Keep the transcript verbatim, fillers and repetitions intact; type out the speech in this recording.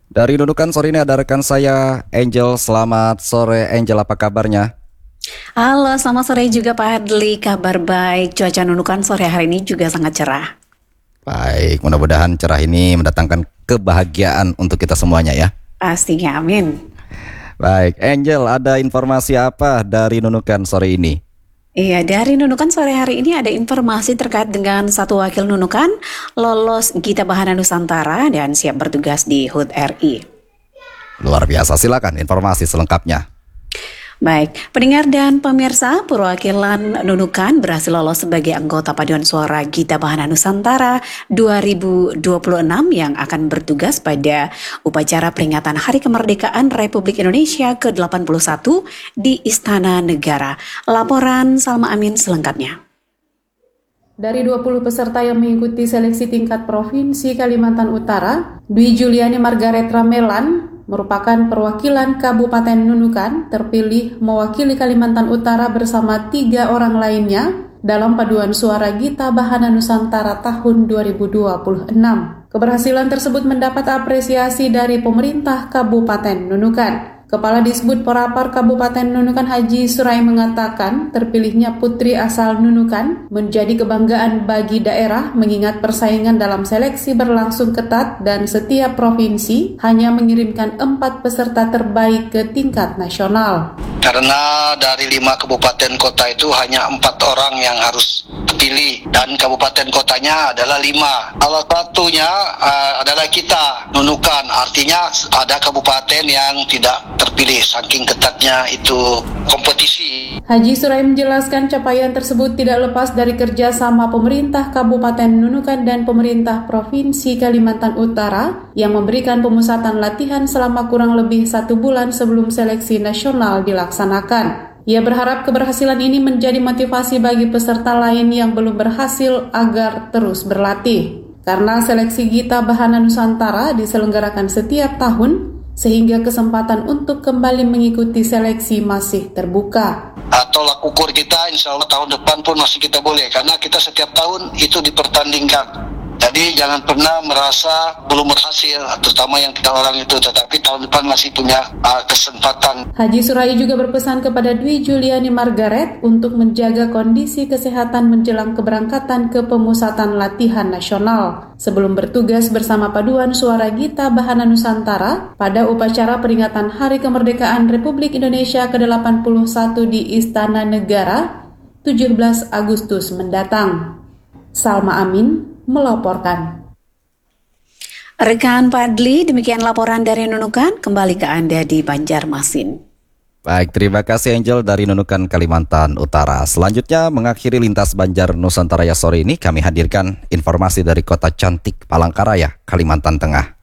Dari Nunukan sore ini ada rekan saya Angel. Selamat sore Angel, apa kabarnya? Halo, selamat sore juga Pak Adli. Kabar baik, cuaca Nunukan sore hari ini juga sangat cerah. Baik, mudah-mudahan cerah ini mendatangkan kebahagiaan untuk kita semuanya ya. Pastinya, amin. Baik, Angel, ada informasi apa dari Nunukan sore ini? Iya, dari Nunukan sore hari ini ada informasi terkait dengan satu wakil Nunukan lolos Gita Bahana Nusantara dan siap bertugas di H U T R I. Luar biasa, silakan informasi selengkapnya. Baik, pendengar dan pemirsa, perwakilan Nunukan berhasil lolos sebagai anggota paduan suara Gita Bahana Nusantara dua ribu dua puluh enam yang akan bertugas pada upacara peringatan Hari Kemerdekaan Republik Indonesia ke delapan puluh satu di Istana Negara. Laporan Salma Amin selengkapnya. Dari dua puluh peserta yang mengikuti seleksi tingkat Provinsi Kalimantan Utara, Dwi Juliani Margaret Ramelan merupakan perwakilan Kabupaten Nunukan terpilih mewakili Kalimantan Utara bersama tiga orang lainnya dalam paduan suara Gita Bahana Nusantara tahun dua ribu dua puluh enam. Keberhasilan tersebut mendapat apresiasi dari pemerintah Kabupaten Nunukan. Kepala Disbud Porapar Kabupaten Nunukan Haji Surai mengatakan terpilihnya putri asal Nunukan menjadi kebanggaan bagi daerah mengingat persaingan dalam seleksi berlangsung ketat dan setiap provinsi hanya mengirimkan empat peserta terbaik ke tingkat nasional. Karena dari lima kabupaten kota itu hanya empat orang yang harus terpilih dan kabupaten kotanya adalah lima. Salah satunya uh, adalah kita Nunukan, artinya ada kabupaten yang tidak terpilih saking ketatnya itu kompetisi. Haji Surai menjelaskan capaian tersebut tidak lepas dari kerjasama pemerintah Kabupaten Nunukan dan pemerintah Provinsi Kalimantan Utara yang memberikan pemusatan latihan selama kurang lebih satu bulan sebelum seleksi nasional dilaksanakan. Ia berharap keberhasilan ini menjadi motivasi bagi peserta lain yang belum berhasil agar terus berlatih. Karena seleksi Gita Bahana Nusantara diselenggarakan setiap tahun, sehingga kesempatan untuk kembali mengikuti seleksi masih terbuka. Atau tolak ukur kita insya Allah tahun depan pun masih kita boleh, karena kita setiap tahun itu dipertandingkan. Jadi jangan pernah merasa belum berhasil, terutama yang kita orang itu, tetapi tahun depan masih punya uh, kesempatan. Haji Surai juga berpesan kepada Dwi Juliani Margaret untuk menjaga kondisi kesehatan menjelang keberangkatan ke pemusatan latihan nasional sebelum bertugas bersama paduan suara Gita Bahana Nusantara pada upacara peringatan Hari Kemerdekaan Republik Indonesia ke delapan puluh satu di Istana Negara tujuh belas Agustus mendatang. Salma Amin melaporkan. Rekan Padli, demikian laporan dari Nunukan. Kembali ke Anda di Banjarmasin. Baik, terima kasih Angel dari Nunukan, Kalimantan Utara. Selanjutnya mengakhiri Lintas Banjar Nusantara sore ini, kami hadirkan informasi dari Kota Cantik Palangkaraya, Kalimantan Tengah.